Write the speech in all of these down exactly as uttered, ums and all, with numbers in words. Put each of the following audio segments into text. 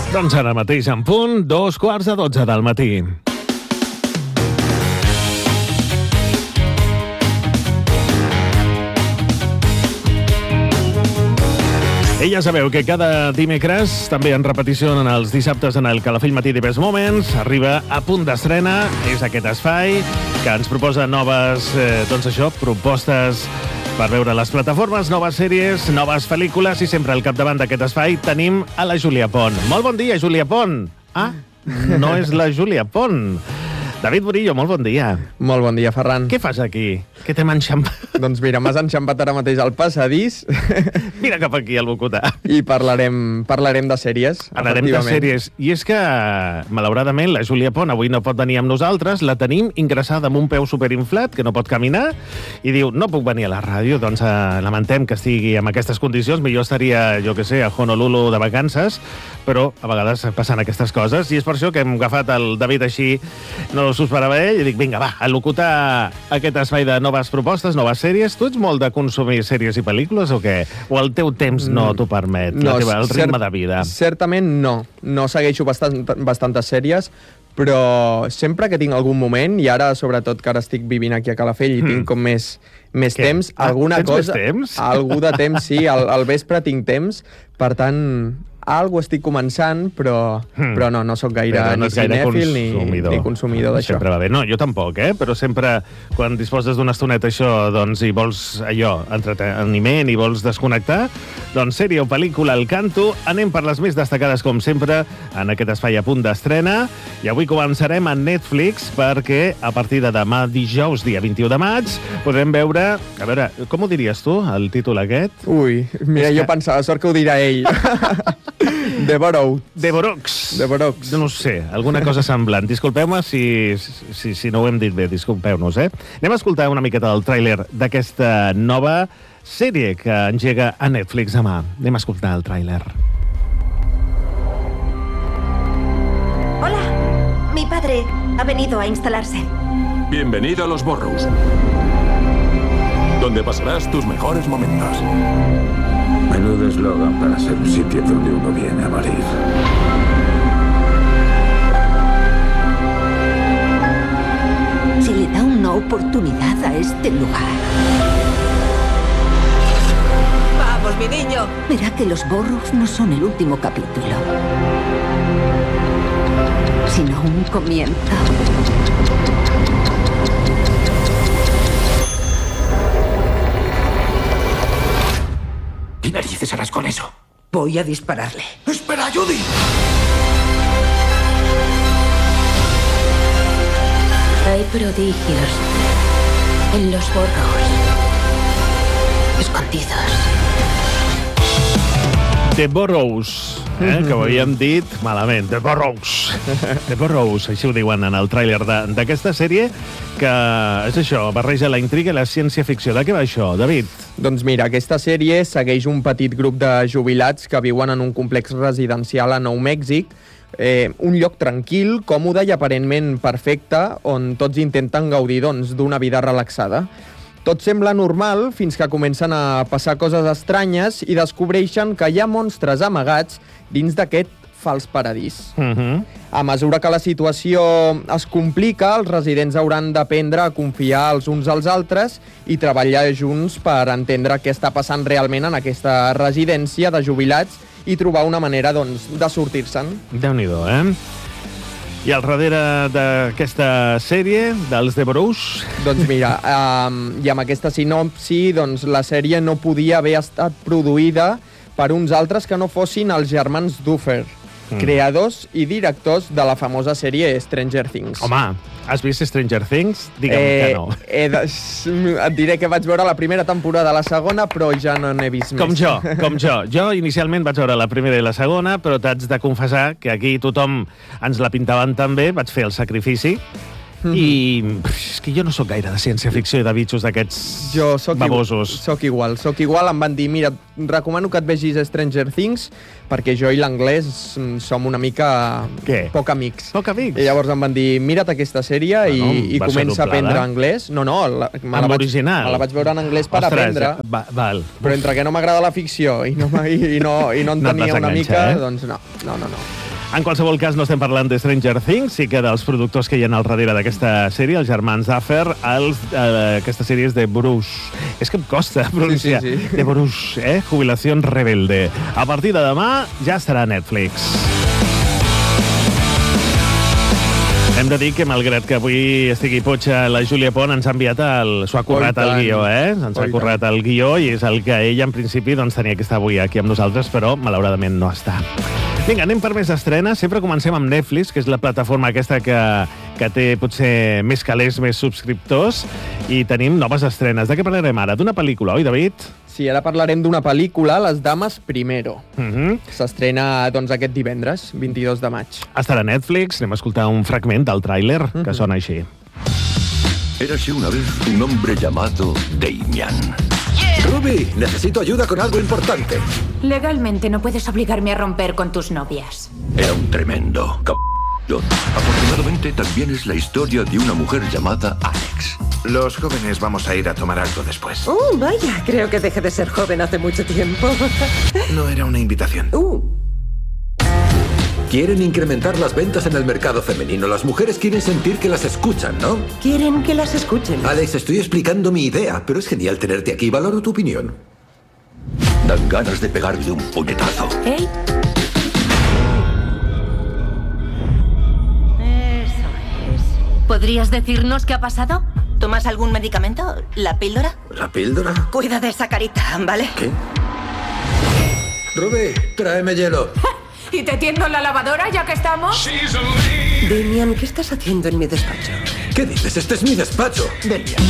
Doncs ara mateix en punt, dos quarts de dotze del matí. I ja sabeu que cada dimecres, també en repetició en els dissabtes en el Calafell Matí de Best Moments, arriba a punt d'estrena, és aquest espai que ens proposa noves, eh, doncs això, propostes per veure les plataformes, noves sèries, noves pel·lícules, i sempre al capdavant d'aquest espai tenim a la Júlia Pont. Molt bon dia, Júlia Pont! Ah, no és la Júlia Pont. David Burillo, molt bon dia. Molt bon dia, Ferran. Què fas aquí? Què t'hem enxampat? Doncs mira, m'has enxampat ara mateix al passadís. Mira cap aquí, al Bocotà. I parlarem, parlarem de sèries. Parlarem de sèries. I és que, malauradament, la Júlia Pont avui no pot venir amb nosaltres, la tenim ingressada amb un peu superinflat, que no pot caminar, i diu, no puc venir a la ràdio, doncs eh, lamentem que estigui en aquestes condicions, millor estaria, jo que sé, a Honolulu de vacances, però a vegades passen aquestes coses, i és per això que hem agafat el David així, no s'ho esperava ell, i dic, vinga, va, a locutar aquest espai de noves propostes, noves sèries. Tu ets molt de consumir sèries i pel·lícules o què? O el teu temps no t'ho permet, no, la teva, el ritme de vida? Certament no. No segueixo bastant, bastantes sèries, però sempre que tinc algun moment, i ara, sobretot, que ara estic vivint aquí a Calafell i mm. tinc com més, més temps, ah, alguna tens cosa... més temps? Algú de temps, sí. Al, al vespre tinc temps, per tant... Algo estic començant, però, hmm. però no, no sóc gaire no ni cinèfil ni, ni consumidor d'això. Sempre va bé. No, jo tampoc, eh? Però sempre, quan disposes d'una estoneta això, doncs, i vols allò, entreteniment, i vols desconnectar, doncs sèrie o pel·lícula al canto, anem per les més destacades, com sempre, en aquest espai a punt d'estrena, i avui començarem a Netflix, perquè a partir de demà, dijous, dia vint-i-u de maig, podrem veure... A veure, com ho diries tu, el títol aquest? Ui, mira, jo pensava, sort que ho dirà ell. The Borrow. The Borrows. The Borrows. No sé, alguna cosa semblant. Disculpeu-me si, si, si no ho hem dit bé, disculpeu-nos, eh? Anem a escoltar una miqueta del tràiler d'aquesta nova sèrie que engega a Netflix demà. Anem a escoltar el tràiler. Hola, mi padre ha venido a instalarse. Bienvenido a los Borrows, donde pasarás tus mejores momentos. Menudo eslogan para ser un sitio donde uno viene a morir. Si le da una oportunidad a este lugar. ¡Vamos, mi niño! Verá que los Borrows no son el último capítulo, sino un comienzo. ¿Qué narices harás con eso? Voy a dispararle. ¡Espera, Judy! Hay prodigios en los Borrows, escondidos. The Borrows, eh, que ho havíem dit malament. The Borrows. The Borrows, així ho diuen en el tràiler d'aquesta sèrie, que és això, barreja la intriga i la ciència-ficció. De què va això, David? Doncs mira, aquesta sèrie segueix un petit grup de jubilats que viuen en un complex residencial a Nou Mèxic, eh, un lloc tranquil, còmode i aparentment perfecte, on tots intenten gaudir doncs, d'una vida relaxada. Tot sembla normal fins que comencen a passar coses estranyes i descobreixen que hi ha monstres amagats dins d'aquest fals paradís. Uh-huh. A mesura que la situació es complica, els residents hauran d'aprendre a confiar els uns als altres i treballar junts per entendre què està passant realment en aquesta residència de jubilats i trobar una manera, doncs, de sortir-se'n. Déu-n'hi-do, eh? I al darrere d'aquesta sèrie, dels The Borrows? Doncs mira, um, i amb aquesta sinopsi, doncs la sèrie no podia haver estat produïda per uns altres que no fossin els germans Duffer, mm. creadors i directors de la famosa sèrie Stranger Things. Home, has vist Stranger Things? Digue'm eh, que no. Eh, de, et diré que vaig veure la primera temporada, la segona, però ja no n'he vist més. Com jo, com jo. Jo inicialment vaig veure la primera i la segona, però t'haig de confessar que aquí tothom ens la pintaven tan bé, vaig fer el sacrifici, mm-hmm. i és que jo no sóc gaire de ciència-ficció i de bitxos d'aquests babosos. Jo soc igual, soc igual. Em van dir, mira, recomano que et vegis Stranger Things, perquè jo i l'anglès som una mica Què? poc amics. Poc amics? I llavors em van dir, mira't aquesta sèrie i, no, i comença a aprendre anglès. No, no, la, me, la vaig, me la vaig veure en anglès per Ostres, aprendre. Va, val. Però entre que no m'agrada la ficció i no, i, i no, i no en no tenia una enganxa, mica, eh? doncs no, no, no. no. En qualsevol cas, no estem parlant de Stranger Things, sí que dels productors que hi ha al darrere d'aquesta sèrie, els germans Duffer, els, eh, aquesta sèrie és de Bruce. És que em costa pronunciar. Sí, sí, sí. De Bruce, eh? Jubilación Rebelde. A partir de demà ja estarà a Netflix. Hem de dir que, malgrat que avui estigui potxa, la Júlia Pont ens ha enviat el... S'ho ha currat el guió, eh? Ens ha currat el guió i és el que ella, en principi, doncs, tenia que estar avui aquí amb nosaltres, però, malauradament, no està. Vinga, anem per més estrenes. Sempre comencem amb Netflix, que és la plataforma aquesta que, que té, potser, més calés, més subscriptors, i tenim noves estrenes. De què parlarem ara? D'una pel·lícula, oi, David? Sí, ara parlarem d'una pel·lícula, Les dames primero. Uh -huh. S'estrena, doncs, aquest divendres, vint-i-dos de maig. Estarà a Netflix. Anem a escoltar un fragment del tràiler, uh -huh. que sona així. Érase una vez un hombre llamado Damian. Ruby, necesito ayuda con algo importante. Legalmente no puedes obligarme a romper con tus novias. Era un tremendo c*****. Afortunadamente también es la historia de una mujer llamada Alex. Los jóvenes vamos a ir a tomar algo después. Oh, vaya, creo que dejé de ser joven hace mucho tiempo. No era una invitación. Uh. Quieren incrementar las ventas en el mercado femenino. Las mujeres quieren sentir que las escuchan, ¿no? Quieren que las escuchen. Alex, estoy explicando mi idea, pero es genial tenerte aquí. Valoro tu opinión. Dan ganas de pegarle un puñetazo. ¿Eh? Eso es. ¿Podrías decirnos qué ha pasado? ¿Tomas algún medicamento? ¿La píldora? ¿La píldora? Cuida de esa carita, ¿vale? ¿Qué? Ruby, tráeme hielo. ¿Y te tiendo la lavadora ya que estamos? Damian, ¿qué estás haciendo en mi despacho? ¿Qué dices? Este es mi despacho. Damian.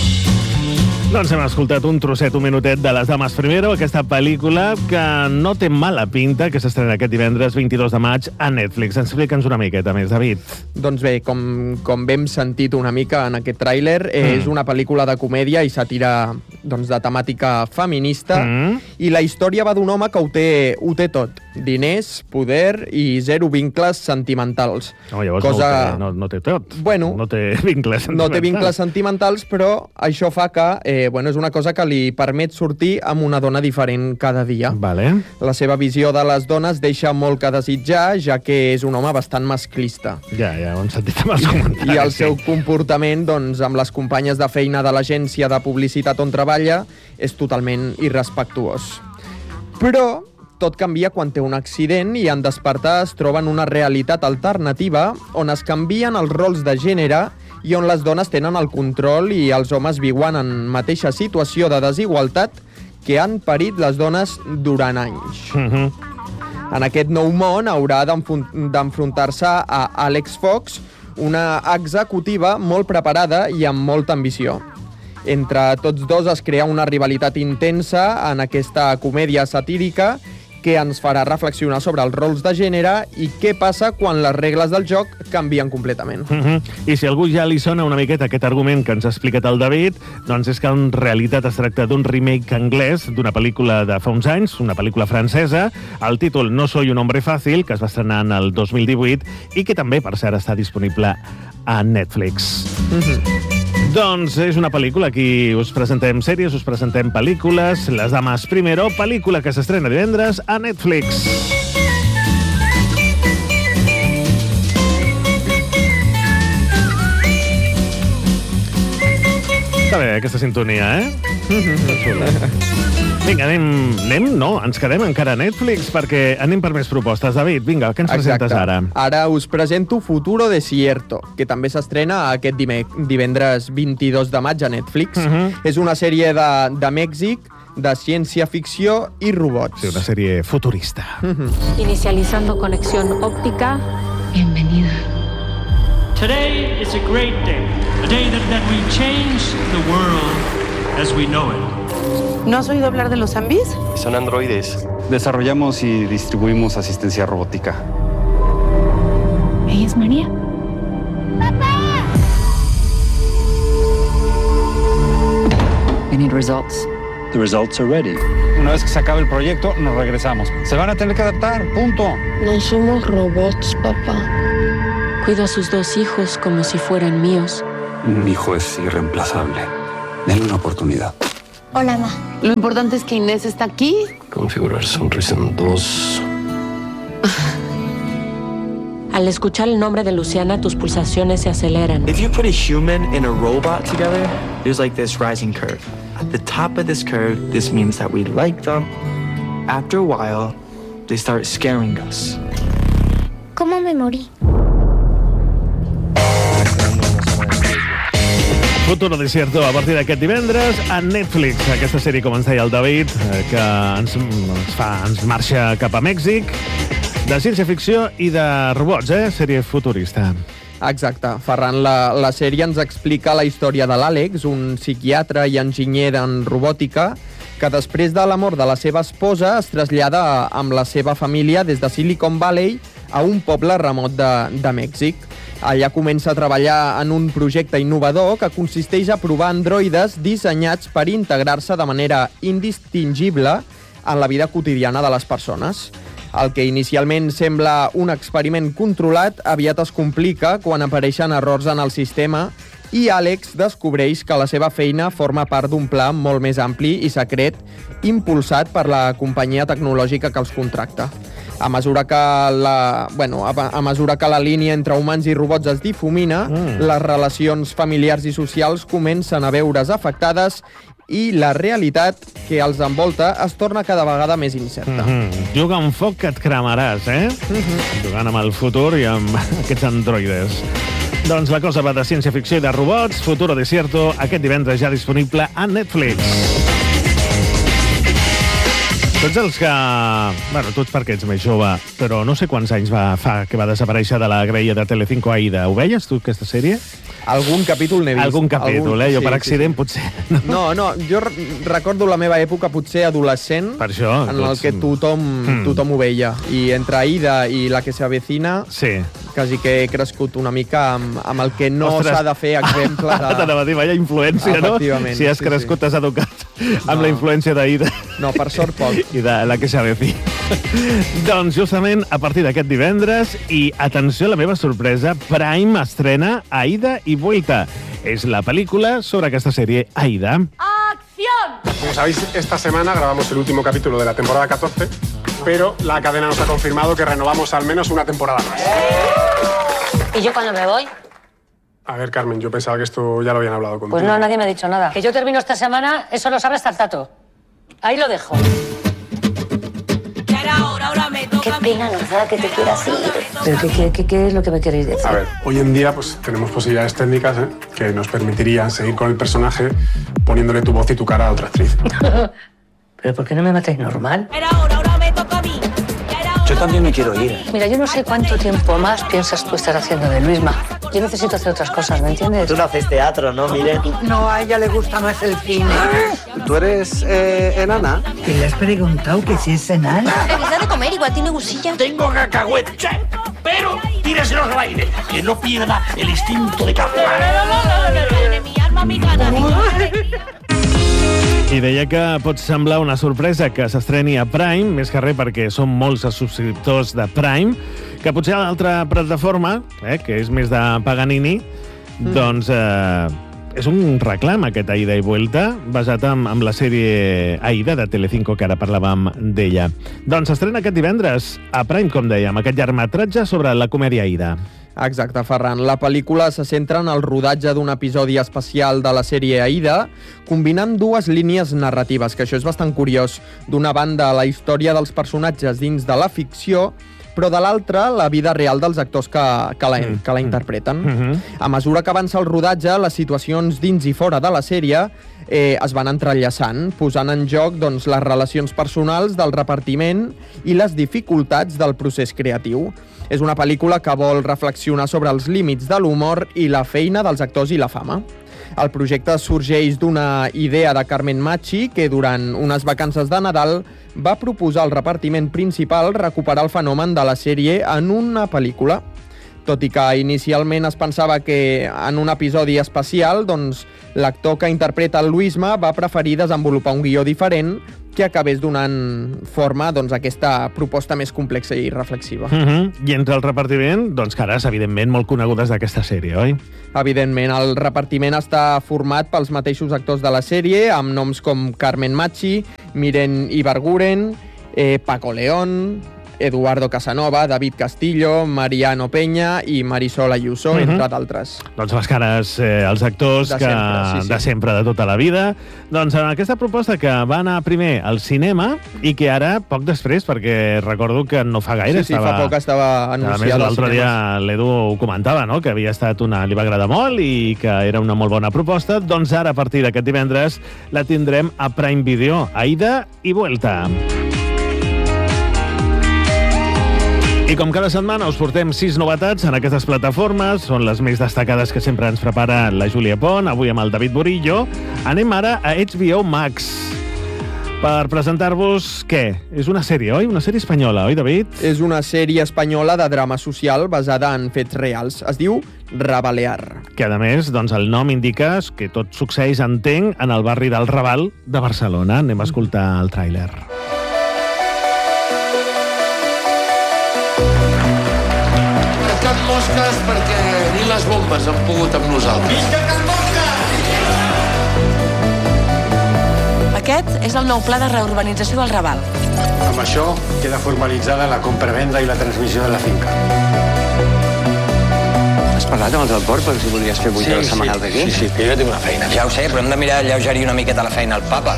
Doncs hem escoltat un trosset, un minutet de Les dames primero, aquesta pel·lícula que no té mala pinta, que s'estrena aquest divendres vint-i-dos de maig a Netflix. Explica'ns una miqueta més, David. Doncs bé, com, com hem sentit una mica en aquest tràiler, mm. és una pel·lícula de comèdia i sàtira, doncs, de temàtica feminista, mm. i la història va d'un home que ho té, ho té tot. Diners, poder i zero vincles sentimentals. No, llavors Cosa... no, té, no, no té tot. Bueno, no té vincles sentimentals. No té vincles sentimentals, però això fa que eh, bueno, és una cosa que li permet sortir amb una dona diferent cada dia. Vale. La seva visió de les dones deixa molt que desitjar, ja que és un home bastant masclista. Ja, ja ho hem sentit amb els comentaris. I el seu comportament, doncs, amb les companyes de feina de l'agència de publicitat on treballa és totalment irrespectuós. Però tot canvia quan té un accident i en despertar es troba en una realitat alternativa on es canvien els rols de gènere i on les dones tenen el control i els homes viuen en mateixa situació de desigualtat que han parit les dones durant anys. Uh-huh. En aquest nou món haurà d'enfrontar-se a Alex Fox, una executiva molt preparada i amb molta ambició. Entre tots dos es crea una rivalitat intensa en aquesta comèdia satírica que ens farà reflexionar sobre els rols de gènere i què passa quan les regles del joc canvien completament. Uh-huh. I si a algú ja li sona una miqueta aquest argument que ens ha explicat el David, doncs és que en realitat es tracta d'un remake anglès d'una pel·lícula de fa uns anys, una pel·lícula francesa. El títol No soy un hombre fácil, que es va estrenar en el dos mil divuit i que també, per cert, està disponible a Netflix. Uh-huh. Doncs és una pel·lícula, aquí us presentem sèries, us presentem pel·lícules. Les dames primero, pel·lícula que s'estrena divendres a Netflix. Està bé, aquesta sintonia, eh? Vinga, anem, anem? No, ens quedem encara a Netflix perquè anem per més propostes. David, vinga, què ens Exacte. presentes ara? Ara us presento Futuro Desierto, que també s'estrena aquest divendres vint-i-dos de maig a Netflix. Uh-huh. És una sèrie de, de Mèxic, de ciència-ficció i robots. Sí, una sèrie futurista. Uh-huh. Inicializando conexión óptica. Bienvenida. Today is a great day. A day that, that we change the world as we know it. ¿No has oído hablar de los zombies? Son androides. Desarrollamos y distribuimos asistencia robótica. ¿Ella es María? ¡Papá! We need results. The results are ready. Una vez que se acabe el proyecto, nos regresamos. Se van a tener que adaptar, punto. No somos robots, papá. Cuido a sus dos hijos como si fueran míos. Mi hijo es irreemplazable. Denle una oportunidad. Hola, ma. Lo importante es que Inés está aquí. Configurar sonrisa en dos. Al escuchar el nombre de Luciana, tus pulsaciones se aceleran. If you put a human and a robot together, there's like this rising curve. At the top of this curve, this means that we like them. After a while, they start scaring us. ¿Cómo me morí? Futuro Desierto a partir d'aquest divendres a Netflix. Aquesta sèrie, com ens deia el David, que ens, ens, fa, ens marxa cap a Mèxic, de ciència-ficció i de robots, eh? Sèrie futurista. Exacte. Ferran, la, la sèrie ens explica la història de l'Àlex, un psiquiatre i enginyer en robòtica, que després de la mort de la seva esposa es trasllada amb la seva família des de Silicon Valley a un poble remot de, de Mèxic. Allà comença a treballar en un projecte innovador que consisteix a provar androides dissenyats per integrar-se de manera indistingible en la vida quotidiana de les persones. El que inicialment sembla un experiment controlat aviat es complica quan apareixen errors en el sistema i Àlex descobreix que la seva feina forma part d'un pla molt més ampli i secret impulsat per la companyia tecnològica que els contracta. A mesura que la, bueno, a, a mesura que la línia entre humans i robots es difumina, mm. les relacions familiars i socials comencen a veure's afectades i la realitat que els envolta es torna cada vegada més incerta. Mm-hmm. Juga un foc que et cremaràs, eh? Mm-hmm. Jugant amb el futur i amb aquests androides. Doncs la cosa va de ciència-ficció i de robots. Futuro Desierto, aquest divendres ja disponible a Netflix. Tots els que... Bueno, tots perquè ets més jove, però no sé quants anys va fa que va desaparèixer de la graella de Telecinco Aida. Ho veies, tu, aquesta sèrie? Algun capítol n'he vist. Algun capítol, Algun... eh? Jo sí, per accident, sí. potser... No? no, no, jo recordo la meva època potser adolescent, per això, en tots... el que tothom, mm. tothom ho veia. I entre Aida i La que se avecina, sí. quasi que he crescut una mica amb, amb el que no s'ha de fer exemple de... T'anava a dir, vaya influència, no? Si has sí, crescut, sí. t'has educat amb no. la influència d'Aida. No, per sort poc. I de La que se avecina. Doncs justament a partir d'aquest divendres, i atenció a la meva sorpresa, Prime estrena Aida y Vuelta. Es la película sobre esta serie Aida. ¡Acción! Como sabéis, esta semana grabamos el último capítulo de la temporada catorce, pero la cadena nos ha confirmado que renovamos al menos una temporada más. ¿Y yo cuándo me voy? A ver, Carmen, yo pensaba que esto ya lo habían hablado contigo. Pues no, nadie me ha dicho nada. Que yo termino esta semana, eso lo sabe hasta el tato. Ahí lo dejo. Qué pena nos da que te quieras ir. ¿Pero qué, qué, qué, qué es lo que me queréis decir? A ver, hoy en día pues tenemos posibilidades técnicas ¿eh? que nos permitirían seguir con el personaje poniéndole tu voz y tu cara a otra actriz. ¿Pero por qué no me matáis normal? Yo también me quiero ir. Mira, yo no sé cuánto tiempo más piensas tú estar haciendo de Luisma. Yo necesito hacer otras cosas, ¿me entiendes? Tú no haces teatro, ¿no, Miren? No, a ella le gusta más el cine. ¿Tú eres eh, enana? ¿Y le has preguntado que si es enana? Revisa de comer, igual tiene gusilla. Tengo cacahuete, pero tíreselos al aire, que no pierda el instinto de caza. Mi alma, mi gana. I deia que pot semblar una sorpresa que s'estreni a Prime, més que res perquè són molts els subscriptors de Prime, que potser a l'altra plataforma, eh, que és més de Paganini, mm. doncs eh, és un reclam aquest Aida y Vuelta, basat en, en la sèrie Aida de Telecinco, que ara parlàvem d'ella. Doncs s'estrena aquest divendres a Prime, com dèiem, aquest llargmetratge sobre la comèdia Aida. Exacte, Ferran. La pel·lícula se centra en el rodatge d'un episodi especial de la sèrie Aida, combinant dues línies narratives, que això és bastant curiós. D'una banda, la història dels personatges dins de la ficció, però de l'altra, la vida real dels actors que, que, la, mm. que la interpreten. Mm -hmm. A mesura que avança el rodatge, les situacions dins i fora de la sèrie eh, es van entrellaçant, posant en joc doncs, les relacions personals del repartiment i les dificultats del procés creatiu. És una pel·lícula que vol reflexionar sobre els límits de l'humor i la feina dels actors i la fama. El projecte sorgeix d'una idea de Carmen Machi, que durant unes vacances de Nadal va proposar al repartiment principal recuperar el fenomen de la sèrie en una pel·lícula. Tot i que inicialment es pensava que en un episodi especial, doncs, l'actor que interpreta el Luisma va preferir desenvolupar un guió diferent que acabés donant forma doncs, a aquesta proposta més complexa i reflexiva. Uh -huh. I entre el repartiment, doncs cares, evidentment, molt conegudes d'aquesta sèrie, oi? Evidentment, el repartiment està format pels mateixos actors de la sèrie, amb noms com Carmen Machi, Miren Ibarguren, eh, Paco León, Eduardo Casanova, David Castillo, Mariano Peña i Marisol Ayuso, uh-huh. entre d'altres. Doncs les cares, eh, els actors de que sempre, sí, sí. de sempre, de tota la vida. Doncs en aquesta proposta que va anar primer al cinema i que ara, poc després, perquè recordo que no fa gaire sí, sí, estava... fa poc estava anunciat. A més, l'altre dia l'Edu ho comentava, no?, que havia estat una... li va agradar molt i que era una molt bona proposta. Doncs ara, a partir d'aquest divendres, la tindrem a Prime Video, a ida i vuelta. I com cada setmana us portem sis novetats en aquestes plataformes, són les més destacades que sempre ens prepara la Júlia Pont, avui amb el David Borillo. Anem ara a H B O Max per presentar-vos, què? És una sèrie, oi? Una sèrie espanyola, oi, David? És una sèrie espanyola de drama social basada en fets reals. Es diu Rabalear. Que, a més, doncs, el nom indica que tot succeeix, entenc, en el barri del Raval de Barcelona. Anem a escoltar el tràiler. Can Mosques perquè ni les bombes han pogut amb nosaltres. Visca Can Mosques! Aquest és el nou pla de reurbanització del Raval. Amb això queda formalitzada la compra-venda i la transmissió de la finca. Has parlat amb els del port per si volies fer vuit hores setmanals aquí? Sí, sí, que jo tinc una feina. Ja ho sé, però hem de mirar alleugerir una miqueta la feina al papa.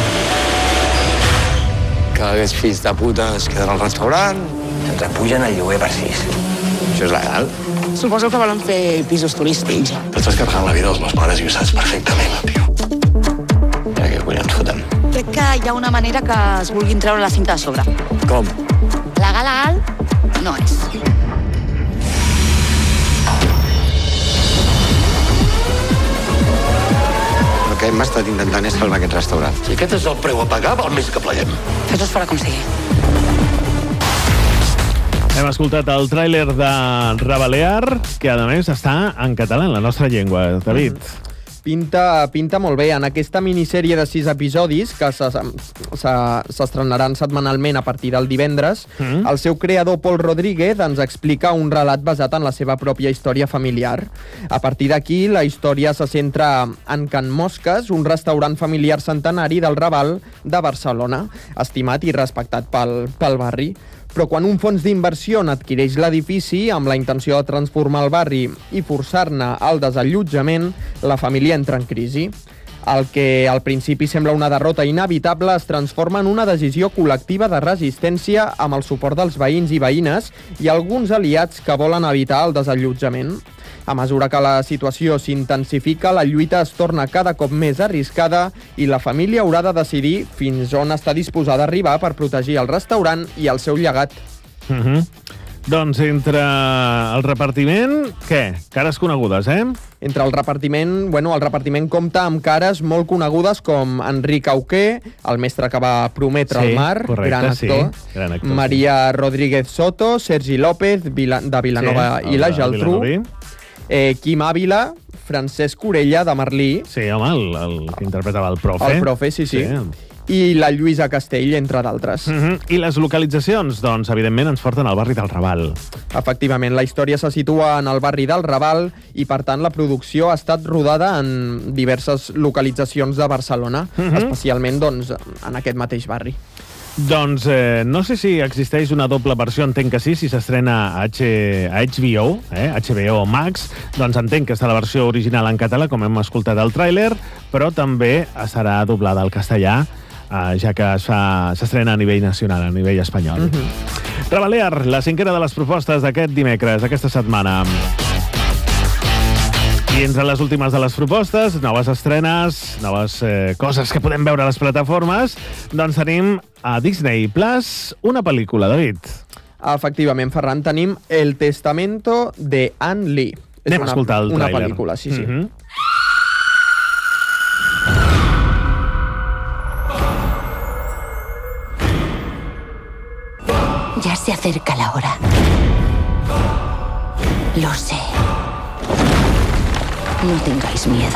Cada vegada fills de puta es queden al restaurant. Ens apugen el lloguer per sis. Això és legal? Suposo que volen fer pisos turístics. T'estàs carregant la vida dels meus pares i ho saps perfectament, tio. Ja que collons fotem. Crec que hi ha una manera que es vulguin treure la cinta de sobre. Com? Legal, legal, no és. El que hem estat intentant és salvar aquest restaurant. Si aquest és el preu a pagar, val més que pleguem. Això es farà com sigui. Hem escoltat el tràiler de Rabalear, que, a més, està en català, en la nostra llengua. David. Pinta, pinta molt bé. En aquesta minissèrie de sis episodis, que s'estrenaran setmanalment a partir del divendres, mm. el seu creador, Pol Rodríguez, ens explica un relat basat en la seva pròpia història familiar. A partir d'aquí, la història se centra en Can Mosques, un restaurant familiar centenari del Raval de Barcelona, estimat i respectat pel, pel barri. Però quan un fons d'inversió n'adquireix l'edifici amb la intenció de transformar el barri i forçar-ne el desallotjament, la família entra en crisi. El que al principi sembla una derrota inevitable es transforma en una decisió col·lectiva de resistència amb el suport dels veïns i veïnes i alguns aliats que volen evitar el desallotjament. A mesura que la situació s'intensifica, la lluita es torna cada cop més arriscada i la família haurà de decidir fins on està disposada a arribar per protegir el restaurant i el seu llegat. Mm-hmm. Doncs entre el repartiment, què? Cares conegudes, eh? Entre el repartiment, bueno, el repartiment compta amb cares molt conegudes com Enric Auqué, el mestre que va prometre sí, el mar, correcte, gran actor, sí, gran actor Maria sí. Rodríguez Soto, Sergi López, Vila, de Vilanova sí, i la Geltrú, eh, Quim Ávila, Francesc Orella, de Merlí. Sí, home, el, el que interpretava el profe. El profe, sí, sí. sí. I la Lluïsa Castell, entre d'altres. Mm-hmm. I les localitzacions? Doncs, evidentment, ens porten al barri del Raval. Efectivament, la història se situa en el barri del Raval i, per tant, la producció ha estat rodada en diverses localitzacions de Barcelona, mm-hmm. especialment, doncs, en aquest mateix barri. Doncs eh, no sé si existeix una doble versió, entenc que sí, si s'estrena a, H, a H B O, eh, H B O Max, doncs entenc que està la versió original en català, com hem escoltat al tràiler, però també serà doblada al castellà, eh, ja que s'estrena a nivell nacional, a nivell espanyol. Mm-hmm. Rabalear, la cinquena de les propostes d'aquest dimecres, aquesta setmana. I entre les últimes de les propostes, noves estrenes, noves eh, coses que podem veure a les plataformes, doncs tenim a Disney Plus una pel·lícula, David. Efectivament, Ferran, tenim El Testamento de Anne Lee. Anem a escoltar el tràiler. Una tràiler. pel·lícula, sí, sí. Mm-hmm. Ya se acerca la hora. Lo sé. No tengáis miedo.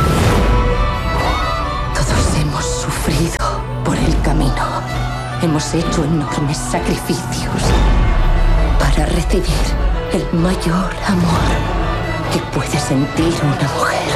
Todos hemos sufrido por el camino. Hemos has hecho enormes sacrificios para recibir el mayor amor que puede sentir una mujer.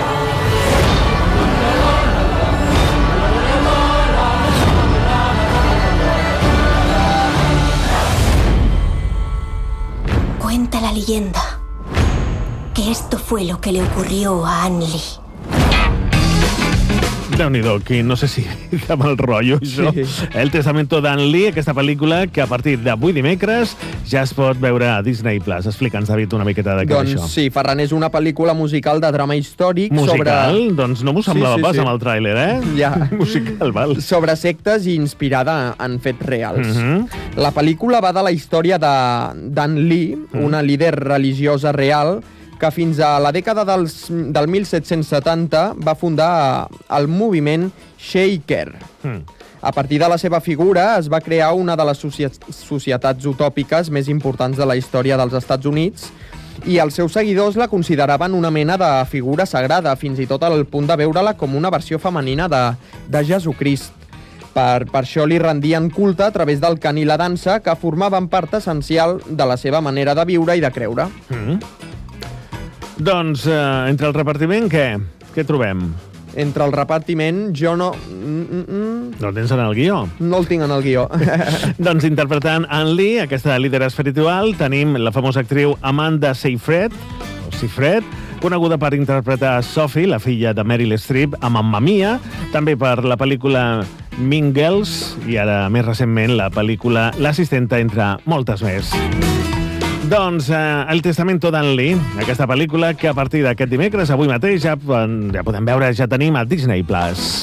Cuenta la leyenda que esto fue lo que le ocurrió a Anne Lee. Déu-n'hi-do, aquí no sé si amb el rotllo, això. Sí. El testamento d'Anne Lee, aquesta pel·lícula que a partir d'avui dimecres ja es pot veure a Disney Plus. Explica'ns, David, una miqueta de què doncs, és això. Doncs sí, Ferran, és una pel·lícula musical de drama històric musical? sobre... Doncs no m'ho semblava sí, sí, pas sí. amb el tràiler, eh? Ja. Musical, val. Sobre sectes i inspirada en fets reals. Uh -huh. La pel·lícula va de la història d'Anne Lee, uh -huh. una líder religiosa real que fins a la dècada dels, del mil set-cents setanta va fundar el moviment Shaker. Mm. A partir de la seva figura es va crear una de les societats utòpiques més importants de la història dels Estats Units i els seus seguidors la consideraven una mena de figura sagrada, fins i tot al punt de veure-la com una versió femenina de, de Jesucrist. Per, per això li rendien culte a través del cant i la dansa, que formaven part essencial de la seva manera de viure i de creure. Mm. Doncs, eh, entre el repartiment, què? Què trobem? Entre el repartiment, jo no... Mm, mm, no el tens en el guió? No el tinc en el guió. Doncs interpretant Anne Lee, aquesta líder espiritual, tenim la famosa actriu Amanda Seyfried, o Seyfried, coneguda per interpretar Sophie, la filla de Meryl Streep, a Mamma Mia, també per la pel·lícula Mean Girls, i ara, més recentment, la pel·lícula L'assistenta, entre moltes més. Doncs eh, El testamento d'Anne Lee, aquesta pel·lícula que a partir d'aquest dimecres, avui mateix, ja, ja podem veure, ja tenim a Disney Plus.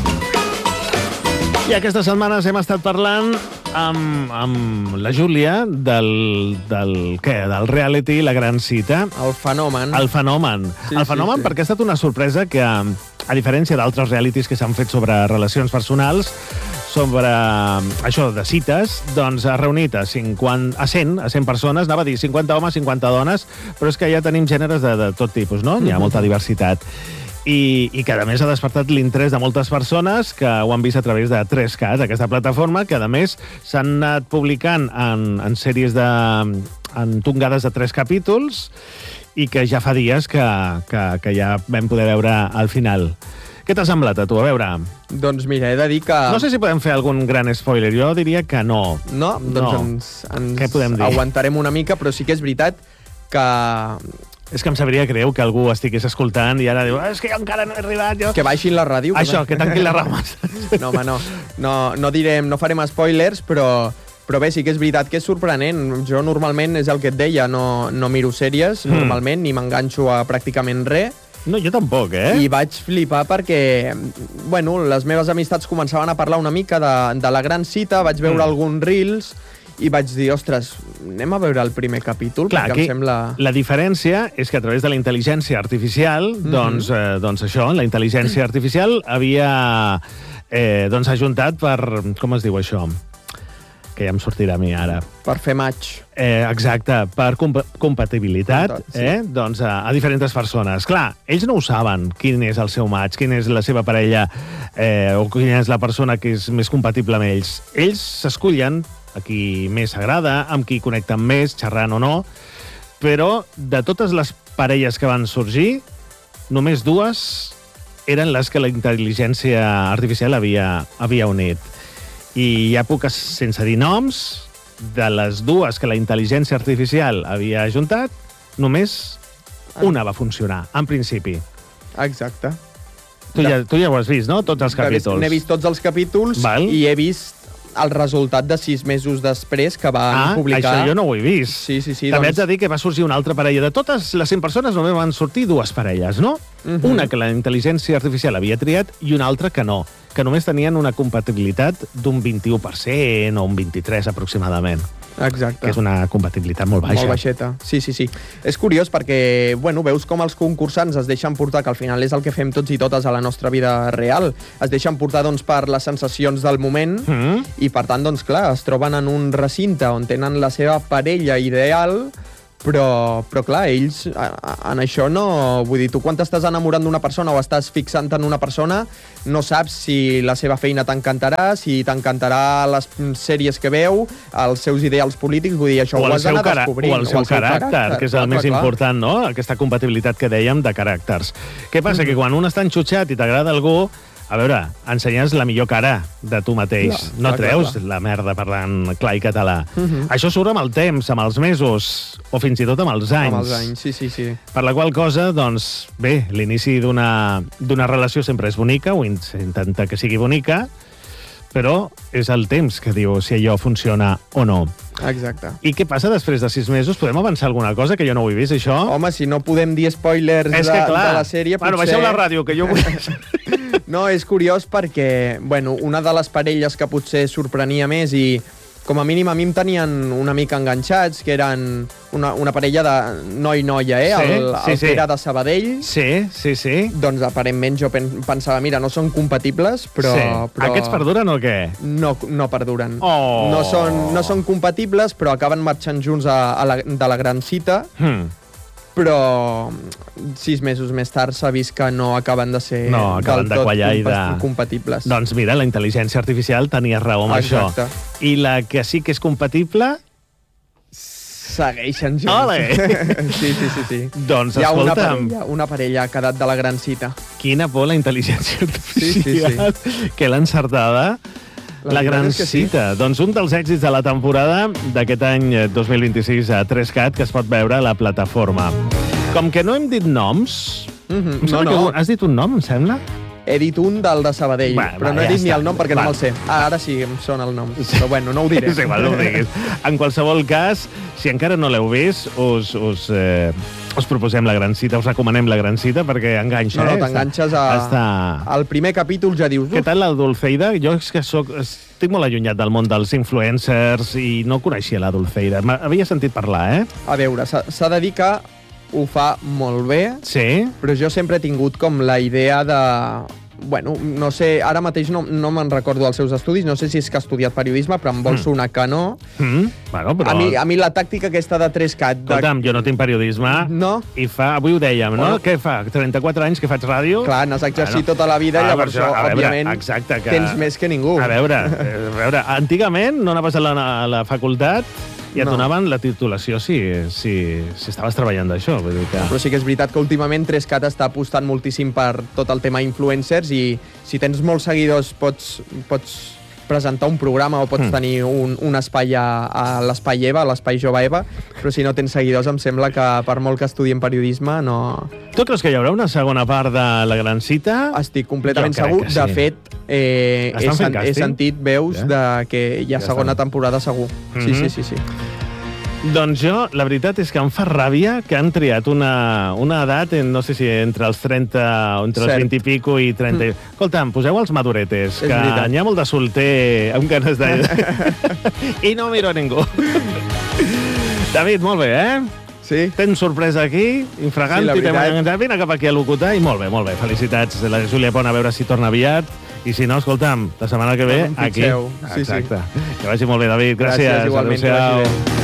I aquestes setmanes hem estat parlant amb, amb la Júlia del, del, què? Del reality La Gran Cita. El fenomen. El fenomen. Sí, el fenomen sí, sí. Perquè ha estat una sorpresa que, a diferència d'altres realities que s'han fet sobre relacions personals, sobre això de cites, doncs ha reunit a, cinquanta, a cent, a cent persones, anava a dir cinquanta homes, cinquanta dones, però és que ja tenim gèneres de, de tot tipus, no? Hi ha molta diversitat. I, i que, a més, ha despertat l'interès de moltes persones que ho han vist a través de tres cas, aquesta plataforma, que, a més, s'han anat publicant en, en sèries de... en tongades de tres capítols i que ja fa dies que, que, que ja vam poder veure al final. Què t'ha semblat a tu? A veure... Doncs mira, he de dir que... No sé si podem fer algun gran spoiler. Jo diria que no. No? Doncs no. ens, ens Què podem dir? Aguantarem una mica, però sí que és veritat que... És que em sabria greu que algú estigués escoltant i ara diu, és que jo encara no he arribat. Jo... Que baixin la ràdio. Això, que tanquin la ràdio. No, home, no. No, no direm, no farem spoilers, però... Però bé, sí que és veritat que és sorprenent. Jo normalment, és el que et deia, no, no miro sèries, mm. normalment, ni m'enganxo a pràcticament res. No, jo tampoc, eh? I vaig flipar perquè, bueno, les meves amistats començaven a parlar una mica de, de La Gran Cita, vaig veure mm. alguns reels i vaig dir, ostres, anem a veure el primer capítol, clar, perquè em sembla... La diferència és que a través de la intel·ligència artificial, mm-hmm. doncs, eh, doncs això, la intel·ligència artificial havia eh, doncs ajuntat per... Com es diu això? Que ja em sortirà a mi ara. Per fer match. Eh, exacte, per comp compatibilitat, sí. eh? Doncs a, a diferents persones. Clar, ells no ho saben, quin és el seu match, quina és la seva parella, eh, o quina és la persona que és més compatible amb ells. Ells s'escullen a qui més agrada, amb qui connecten més, xerrant o no, però de totes les parelles que van sorgir, només dues eren les que la intel·ligència artificial havia, havia unit. I ja puc, sense dir noms, de les dues que la intel·ligència artificial havia ajuntat, només una va funcionar, en principi. Exacte. Tu ja, tu ja ho has vist, no? Tots els capítols. N'he vist tots els capítols. Val. I he vist el resultat de sis mesos després que van ah, publicar... Ah, això jo no ho he vist. Sí, sí, sí. També doncs... haig de dir que va sorgir una altra parella. De totes les cent persones només van sortir dues parelles, no? Uh -huh. Una que la intel·ligència artificial havia triat i una altra que no, que només tenien una compatibilitat d'un vint-i-u per cent o un vint-i-tres aproximadament. Exacte. Que és una compatibilitat molt baixa. Molt baixeta, sí, sí, sí. És curiós perquè, bueno, veus com els concursants es deixen portar, que al final és el que fem tots i totes a la nostra vida real, es deixen portar, doncs, per les sensacions del moment mm. i, per tant, doncs, clar, es troben en un recinte on tenen la seva parella ideal, Però, però clar, ells en això no... Vull dir, tu quan t'estàs enamorant d'una persona o estàs fixant en una persona, no saps si la seva feina t'encantarà, si t'encantarà les sèries que veu, els seus ideals polítics, vull dir, això ho has d'anar descobrint. O el seu, o el seu caràcter, caràcter, que és el clar, més clar, important, no? Aquesta compatibilitat que dèiem de caràcters. Què passa? Mm. Que quan un està enxutxat i t'agrada algú, a veure, ensenyes la millor cara de tu mateix. Clar, no clar, treus clar, clar. la merda parlant clar i català. Uh -huh. Això surt amb el temps, amb els mesos, o fins i tot amb els anys. Amb els anys, sí, sí, sí. Per la qual cosa, doncs, bé, l'inici d'una d'una relació sempre és bonica, o intenta que sigui bonica, però és el temps que diu si allò funciona o no. Exacte. I què passa després de sis mesos? Podem avançar alguna cosa, que jo no ho he vist, això? Home, si no podem dir spoilers és de, que, clar, de la sèrie, bueno, potser... baixeu la ràdio, que jo vull... No, és curiós perquè, bueno, una de les parelles que potser sorprenia més i com a mínim a mi em tenien una mica enganxats, que eren una, una parella de noi-noia, eh? Sí, el sí, el sí. Pere de Sabadell. Sí, sí, sí. Doncs aparentment jo pensava, mira, no són compatibles, però... Sí. però... Aquests perduren o què? No, no perduren. Oh. No, són, no són compatibles, però acaben marxant junts a, a la, de la gran cita. Hmm. Però sis mesos més tard s'ha vist que no acaben de ser no, acaben del de tot i de... compatibles. Doncs mira, la intel·ligència artificial tenia raó amb Exacte. això. I la que sí que és compatible... Segueixen junts. Ole! Sí, sí, sí, sí. Doncs hi ha escolta'm... una parella, una parella ha quedat de la gran cita. Quina por la intel·ligència artificial, sí, sí, sí. que l'ha encertada. La, la gran cita. Sí. Doncs un dels èxits de la temporada d'aquest any dos mil vint-i-sis a tres cat que es pot veure a la plataforma. Com que no hem dit noms... Mm-hmm. No, no. Has dit un nom, em sembla? He dit un del de Sabadell, va, però va, no he ja dit està. ni el nom perquè va. no me'l sé. Ah, ara sí, em sona el nom. Però bueno, no ho diré. És igual, no ho diguis. En qualsevol cas, si encara no l'heu vist, us, us, eh, us proposem la gran cita, us recomanem la gran cita perquè enganxa. No, no, eh? t'enganxes a... Està... Al primer capítol ja dius... Què tal la Dulceida? Jo és que soc... estic molt allunyat del món dels influencers i no coneixia la Dulceida. Havia sentit parlar, eh? A veure, s'ha de dir que ho fa molt bé, sí, però jo sempre he tingut com la idea de... Bueno, no sé, ara mateix no, no me'n recordo dels seus estudis, no sé si és que ha estudiat periodisme, però em vol mm. sonar que no. Mm. Bueno, però... a, mi, a mi la tàctica aquesta de tres cat... De... Escolta'm, jo no tinc periodisme, no? I fa, avui ho dèiem, no? Bueno, què fa? trenta-quatre anys que faig ràdio? Clar, n'has exercit bueno. tota la vida, ah, llavors, això, veure, òbviament, exacte, que... tens més que ningú. A veure, a veure, antigament no anaves a la, a la facultat i et no. donaven la titulació si, si, si estaves treballant d'això. Vull dir que... Però sí que és veritat que últimament tres cat està apostant moltíssim per tot el tema influencers i si tens molts seguidors pots, pots presentar un programa o pots mm. tenir un, un espai a, a l'Espai Eva, a l'Espai Jove Eva, però si no tens seguidors em sembla que per molt que estudien periodisme no... Tu creus que hi haurà una segona part de la gran cita? Estic completament segur. Sí. De fet, eh, he, sen he sentit veus yeah. de que hi ha ja segona estan. temporada segur. Mm-hmm. Sí, sí, sí, sí. Doncs jo, la veritat és que em fa ràbia que han triat una, una edat, en, no sé si entre els trenta, o entre els vint i pico i trenta... Mm. Escolta'm, poseu els maduretes, és que veritat. N'hi ha molt de solter amb ganes de... I no miro a ningú. David, molt bé, eh? Sí. Tens sorpresa aquí, infragant, sí, i vine cap aquí a locutar, i molt bé, molt bé. Felicitats, la Júlia Pont, a veure si torna aviat. I si no, escolta'm, la setmana que ve, no, aquí. Sí, exacte. Sí. Que vagi molt bé, David. Gràcies. Gràcies, igualment.